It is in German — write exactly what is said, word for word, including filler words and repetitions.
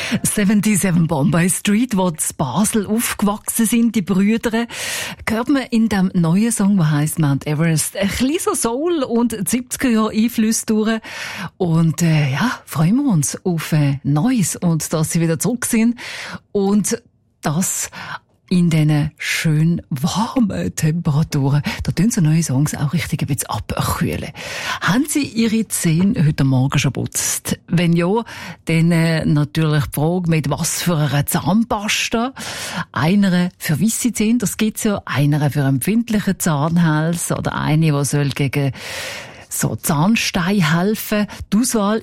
siebenundsiebzig Bombay Street, wo in Basel aufgewachsen sind, die Brüder, hört man in dem neuen Song, der heisst Mount Everest, ein bisschen so Soul und siebziger Jahre Einflüsse durch. Und äh, ja, freuen wir uns auf äh, Neues und dass sie wieder zurück sind. Und das in diesen schön warmen Temperaturen. Da tun so neue Songs auch richtig ein bisschen abkühlen. Haben Sie Ihre Zähne heute Morgen schon putzt? Wenn ja, dann äh, natürlich die Frage, mit was für einer Zahnpasta? Einer für weisse Zähne, das gibt's ja. Einer für empfindlichen Zahnhals oder eine, die soll gegen so Zahnstein helfen. Die Auswahl